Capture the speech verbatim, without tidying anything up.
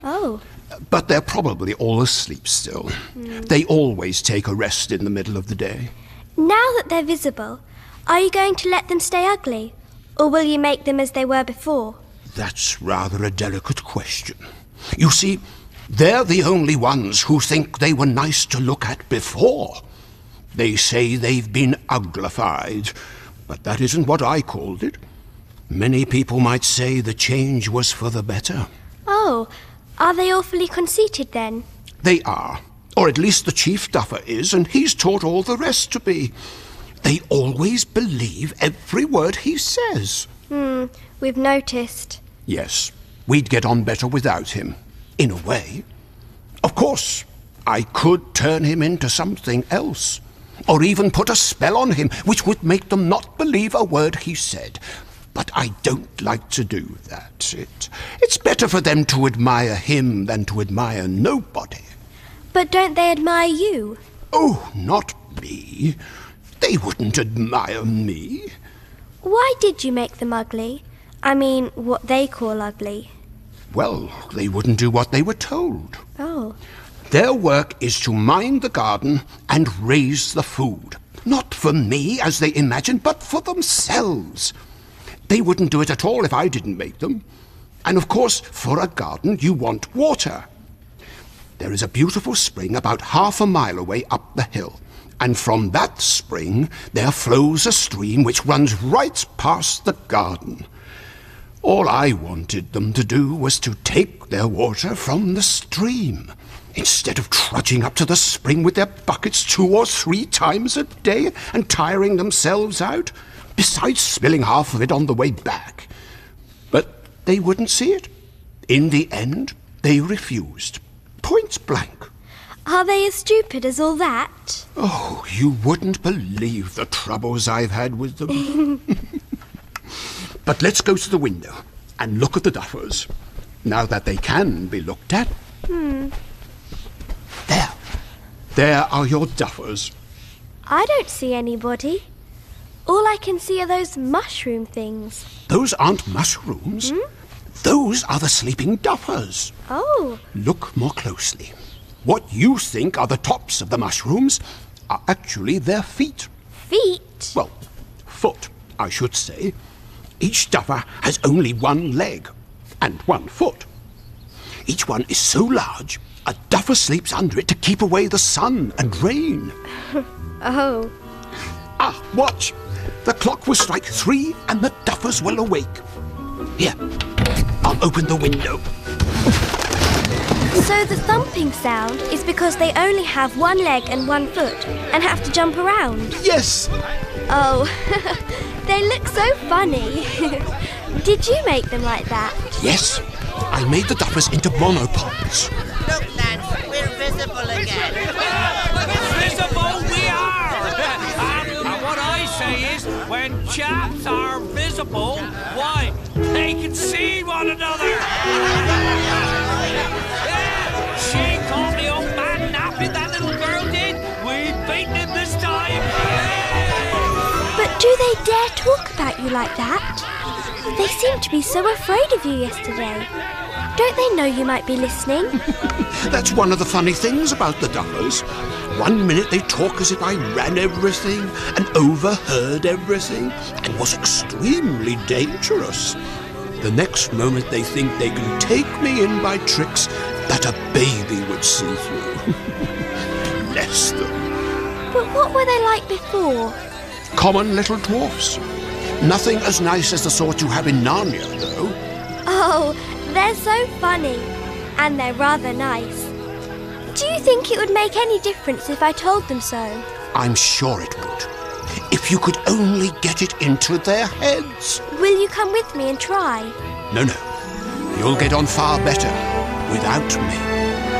Oh. But they're probably all asleep still. Mm. They always take a rest in the middle of the day. Now that they're visible, are you going to let them stay ugly? Or will you make them as they were before? That's rather a delicate question. You see, they're the only ones who think they were nice to look at before. They say they've been uglified, but that isn't what I called it. Many people might say the change was for the better. Oh, are they awfully conceited then? They are. Or at least the chief duffer is, and he's taught all the rest to be. They always believe every word he says. Hmm, we've noticed. Yes, we'd get on better without him, in a way. Of course, I could turn him into something else, or even put a spell on him which would make them not believe a word he said. But I don't like to do that. It, it's better for them to admire him than to admire nobody. But don't they admire you? Oh, not me. They wouldn't admire me. Why did you make them ugly? I mean, what they call ugly. Well, they wouldn't do what they were told. Oh. Their work is to mind the garden and raise the food. Not for me, as they imagine, but for themselves. They wouldn't do it at all if I didn't make them. And of course, for a garden, you want water. There is a beautiful spring about half a mile away up the hill. And from that spring, there flows a stream which runs right past the garden. All I wanted them to do was to take their water from the stream, instead of trudging up to the spring with their buckets two or three times a day and tiring themselves out, besides spilling half of it on the way back. But they wouldn't see it. In the end, they refused. Point blank. Are they as stupid as all that? Oh, you wouldn't believe the troubles I've had with them. But let's go to the window and look at the duffers, now that they can be looked at. Hmm. There. There are your duffers. I don't see anybody. All I can see are those mushroom things. Those aren't mushrooms. Hmm? Those are the sleeping duffers. Oh. Look more closely. What you think are the tops of the mushrooms are actually their feet. Feet? Well, foot, I should say. Each duffer has only one leg and one foot. Each one is so large, a duffer sleeps under it to keep away the sun and rain. Oh. Ah, watch. The clock will strike three and the duffers will awake. Here, I'll open the window. So the thumping sound is because they only have one leg and one foot and have to jump around? Yes. Oh, they look so funny. Did you make them like that? Yes. I made the duffers into monopods. Look, lads, we're visible again. Visible we are! and, and what I say is, when chaps are visible, why, they can see one another. Yeah, she called me old man nappy, that little girl did. We've beaten him this time. But do they dare talk about you like that? They seemed to be so afraid of you yesterday. Don't they know you might be listening? That's one of the funny things about the duffers. One minute they talk as if I ran everything and overheard everything and was extremely dangerous. The next moment they think they can take me in by tricks that a baby would see through. Bless them. But what were they like before? Common little dwarfs. Nothing as nice as the sort you have in Narnia, though. Oh, they're so funny. And they're rather nice. Do you think it would make any difference if I told them so? I'm sure it would. If you could only get it into their heads. Will you come with me and try? No, no. You'll get on far better without me.